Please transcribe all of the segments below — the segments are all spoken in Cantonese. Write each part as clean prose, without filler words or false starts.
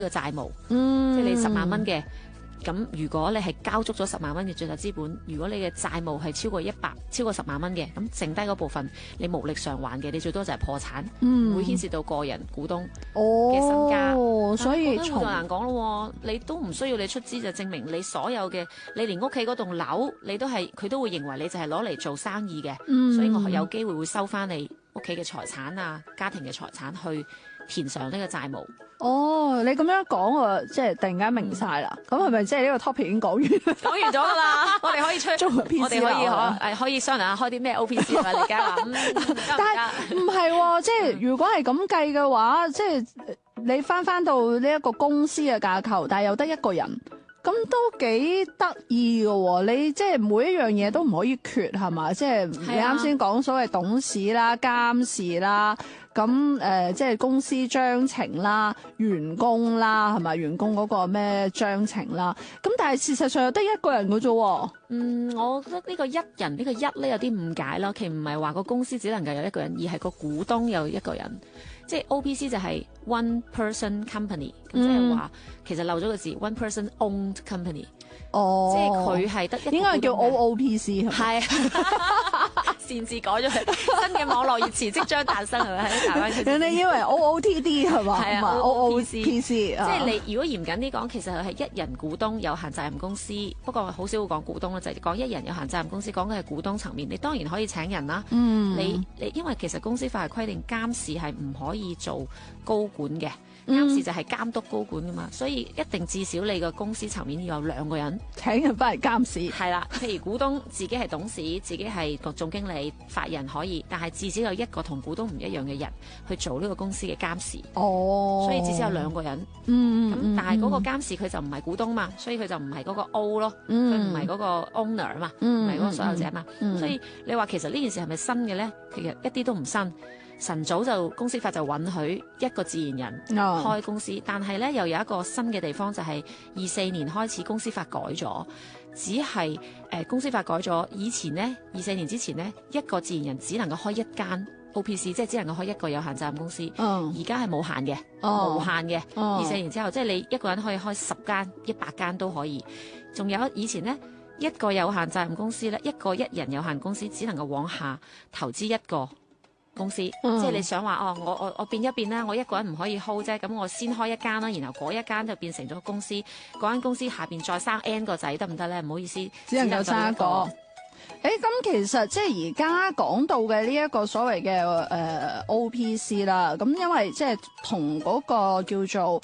個債務，即係你10萬蚊嘅。咁如果你係交足咗10萬蚊嘅最實資本，如果你嘅債務係超過10萬蚊嘅，咁剩低嗰部分你無力償還嘅，你最多就係破產，會牽涉到個人股東嘅身家。 所以就難講咯，你都唔需要你出資就證明你所有嘅，你連屋企嗰棟樓你都係佢都會認為你就係攞嚟做生意嘅，所以我有機會收翻你屋企嘅財產啊、家庭嘅財產去填上呢個債務。 你咁樣講我即係突然間明晒啦。咁係咪即係呢個 topic 已經講完？ 講完咗㗎啦，我哋可以我哋可以商量下開啲咩 OPC 啊？你家話但係唔係喎，即係如果係咁計嘅話，即係你翻到呢一個公司嘅架構，但係又得一個人，咁都幾得意嘅喎。你即係每一樣嘢都唔可以缺係嘛？即係你啱先講所謂董事啦、監事啦。咁即係公司章程啦、員工啦，係咪員工嗰個咩章程啦？咁但係事實上又得一個人嘅啫。 我覺得呢個一人呢個一咧有啲誤解啦。其實唔係話個公司只能夠有一個人，而係個股東有一個人。即係 OPC 就係 one person company，即係話其實漏咗個字 one person owned company。即係佢係得一個， 應該係叫 OOPC 係擅自改咗佢，新嘅網絡熱詞即將誕生係咪喺台灣？ 人哋以為 OOTD 係嘛？ 係啊 ，OOPC 即係你如果嚴謹啲講，其實佢係一人股東有限責任公司，不過好少會講股東啦，就係講一人有限責任公司，講嘅係股東層面。你當然可以請人啦，你因為其實公司法係規定監事係唔可以做高管嘅。監事就係監督高管噶嘛，所以一定至少你個公司層面要有2個人請人翻嚟監事。 係啦，譬如股東自己係董事，自己係總經理、法人可以，但係至少有一個同股東唔一樣嘅人去做呢個公司嘅監事。所以至少有2個人。咁但係嗰個監事佢就唔係股東嘛，所以佢就唔係嗰個 O 咯，佢唔係嗰個 owner 嘛，唔係嗰個所有者嘛。所以你話其實呢件事係咪新嘅咧？其實一啲都唔新。晨早就公司法就允許一個自然人開公司，但係咧又有一個新嘅地方就係24年開始公司法改咗，只係公司法改咗，以前呢24年之前呢，一個自然人只能夠開一間 OPC， 即係只能夠開一個有限責任公司。而家係冇限嘅，無限嘅。24年之後，即係你一個人可以開10間、100間都可以。仲有以前呢，一個有限責任公司咧，一個一人有限公司只能夠往下投資一個公司，即係你想話我變一變啦，我一個人唔可以 hold 啫，咁我先開一間啦，然後嗰一間就變成咗公司，嗰間公司下邊再生 N 個仔得唔得咧？唔好意思， 只能夠生一個。咁其實即係而家講到嘅呢一個所謂嘅OPC 啦，咁因為即係同嗰個叫做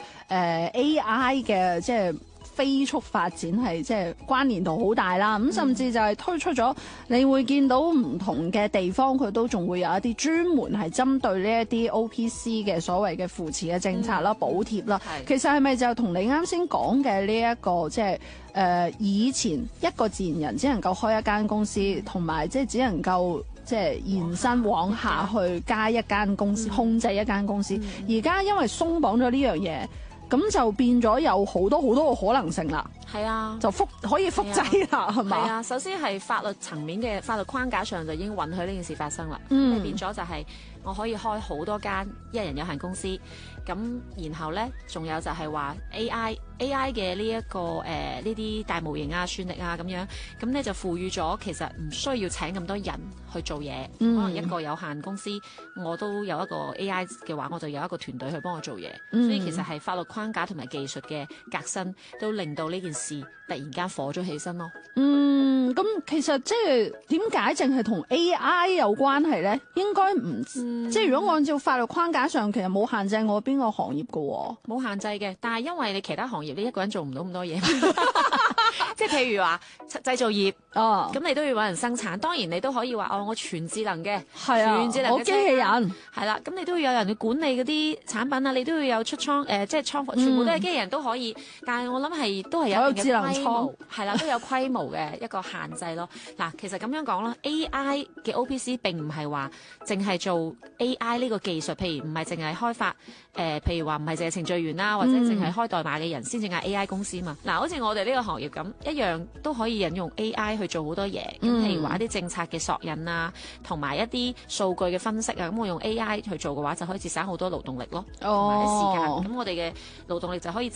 AI 嘅即係飛速發展係即係關聯度好大啦，咁甚至就係推出咗，你會見到唔同嘅地方佢都仲會有一啲專門係針對呢一啲 OPC 嘅所謂嘅扶持嘅政策啦、補貼啦。其實係咪就同你啱先講嘅呢一個即係以前一個自然人只能夠開一間公司，同埋即係只能夠即係延伸往下去加一間公司，控制一間公司。而家因為鬆綁咗呢樣嘢，咁就變咗有好多好多個可能性啦。 係啊， 就可以複製啦，係嘛？ 係啊，首先係法律層面嘅法律框架上就已經允許呢件事發生啦。變咗就係我可以開好多間一人有限公司，咁然後咧仲有就係話 AI 嘅呢一個呢啲大模型啊、算力啊咁樣，咁咧就賦予咗其實唔需要請咁多人去做嘢，可能一個有限公司我都有一個 AI 嘅話，我就有一個團隊去幫我做嘢。所以其實係法律框架同埋技術嘅革新，都令到呢件事突然間火咗起身咯。 咁其實即係點解淨係同 AI 有關係咧？應該唔即係如果按照法律框架上，其實冇限制我邊個行業㗎喎， 冇限制嘅。但係因為你其他行業你一個人做唔到咁多嘢，即係譬如話製造業，咁你都要搵人生產。當然你都可以話我全智能嘅，全智能嘅我機器人係啦。咁你都要有人去管理嗰啲產品啊，你都要有出倉即係倉庫，全部都係機器人都可以。但係我諗係都係有一定嘅規模，係啦，都有規模嘅一個限制咯。嗱，其實咁樣講啦 ，AI 嘅 OPC 並唔係話淨係做 AI 呢個技術，譬如唔係淨係開發譬如話唔係淨係程序員啦，或者淨係開代碼嘅人先至嗌 AI 公司嘛。嗱，好似我哋呢個行業咁一樣都可以引用 AI 去做好多嘢。咁譬如話一啲政策嘅索引啊，同埋一啲數據嘅分析啊，咁我用 AI 去做嘅話，就可以節省好多勞動力咯，同埋啲時間。咁我哋嘅勞動力就可以